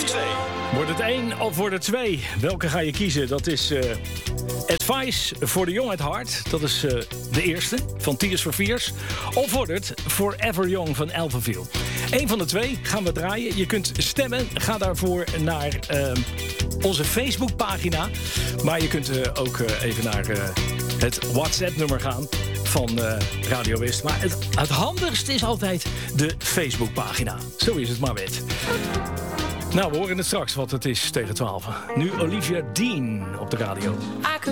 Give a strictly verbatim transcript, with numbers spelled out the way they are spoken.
twee. Wordt het één of wordt het twee? Welke ga je kiezen? Dat is uh, Advice for the Young at Heart. Dat is uh, de eerste van Tears for Fears. Of wordt het Forever Young van Alphaville? Eén van de twee gaan we draaien. Je kunt stemmen. Ga daarvoor naar uh, onze Facebookpagina. Maar je kunt uh, ook uh, even naar uh, het WhatsApp-nummer gaan van uh, Radio West. Maar het, het handigste is altijd de Facebookpagina. Zo is het maar wet. Nou, we horen het straks wat het is tegen twaalf. Nu Olivia Dean op de radio.